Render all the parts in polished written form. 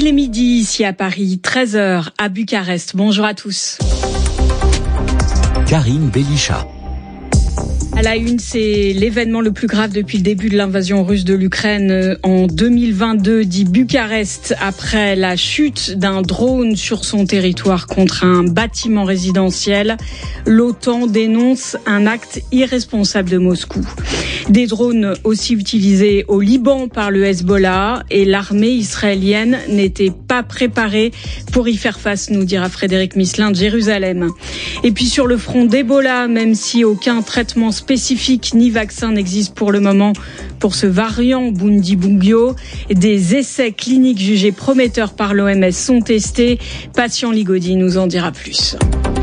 Il est midi ici à Paris, 13h à Bucarest. Bonjour à tous. Karine Bélichat. À la une, c'est l'événement le plus grave depuis le début de l'invasion russe de l'Ukraine en 2022, dit Bucarest, après la chute d'un drone sur son territoire contre un bâtiment résidentiel. L'OTAN dénonce un acte irresponsable de Moscou. Des drones aussi utilisés au Liban par le Hezbollah et l'armée israélienne n'était pas préparée pour y faire face, nous dira Frédéric Misselin de Jérusalem. Et puis sur le front d'Ebola, même si aucun traitement spécifique ni vaccin n'existe pour le moment pour ce variant Bundibugyo, des essais cliniques jugés prometteurs par l'OMS sont testés. Patient Ligodi nous en dira plus.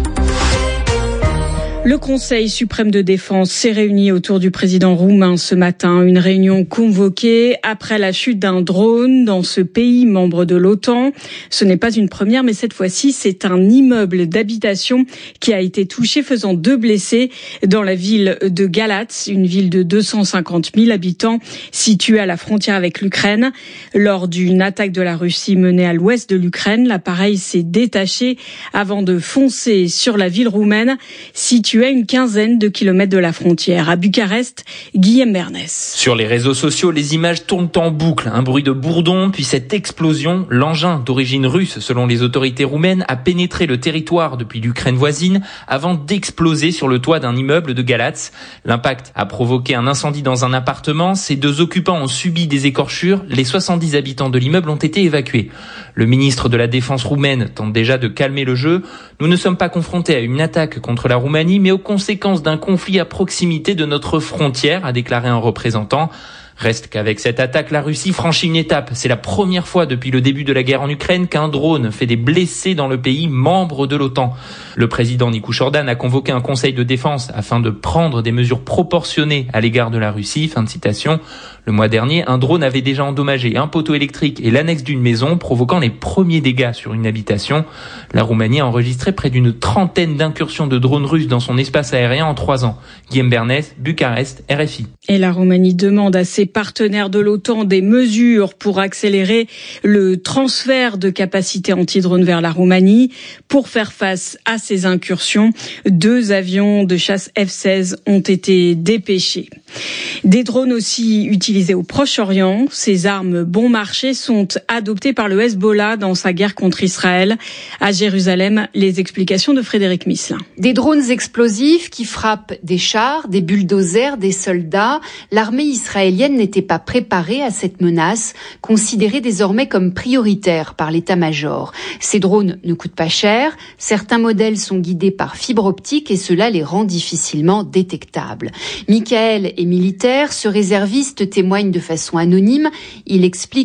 Le Conseil suprême de défense s'est réuni autour du président roumain ce matin. Une réunion convoquée après la chute d'un drone dans ce pays membre de l'OTAN. Ce n'est pas une première, mais cette fois-ci, c'est un immeuble d'habitation qui a été touché, faisant 2 blessés dans la ville de Galatz, une ville de 250 000 habitants située à la frontière avec l'Ukraine. Lors d'une attaque de la Russie menée à l'ouest de l'Ukraine, l'appareil s'est détaché avant de foncer sur la ville roumaine située à une quinzaine de kilomètres de la frontière. À Bucarest, Guillaume Bernès. Sur les réseaux sociaux, les images tournent en boucle. Un bruit de bourdon, puis cette explosion. L'engin d'origine russe, selon les autorités roumaines, a pénétré le territoire depuis l'Ukraine voisine avant d'exploser sur le toit d'un immeuble de Galatz. L'impact a provoqué un incendie dans un appartement. Ces 2 occupants ont subi des écorchures. Les 70 habitants de l'immeuble ont été évacués. Le ministre de la Défense roumaine tente déjà de calmer le jeu. Nous ne sommes pas confrontés à une attaque contre la Roumanie, mais aux conséquences d'un conflit à proximité de notre frontière, a déclaré un représentant. Reste qu'avec cette attaque, la Russie franchit une étape. C'est la première fois depuis le début de la guerre en Ukraine qu'un drone fait des blessés dans le pays membre de l'OTAN. Le président Nikouchordan a convoqué un conseil de défense afin de prendre des mesures proportionnées à l'égard de la Russie. Fin de citation. Le mois dernier, un drone avait déjà endommagé un poteau électrique et l'annexe d'une maison, provoquant les premiers dégâts sur une habitation. La Roumanie a enregistré près d'une 30aine d'incursions de drones russes dans son espace aérien en 3 ans. Guillaume Bernès, Bucarest, RFI. Et la Roumanie demande à ses partenaires de l'OTAN des mesures pour accélérer le transfert de capacités anti-drones vers la Roumanie. Pour faire face à ces incursions, 2 avions de chasse F-16 ont été dépêchés. Des drones aussi utilisés au Proche-Orient. Ces armes bon marché sont adoptées par le Hezbollah dans sa guerre contre Israël. À Jérusalem, les explications de Frédéric Misselin. Des drones explosifs qui frappent des chars, des bulldozers, des soldats. L'armée israélienne n'était pas préparée à cette menace, considérée désormais comme prioritaire par l'état-major. Ces drones ne coûtent pas cher. Certains modèles sont guidés par fibre optique et cela les rend difficilement détectables. Michael est militaire, ce réserviste témoigne de façon anonyme. Il explique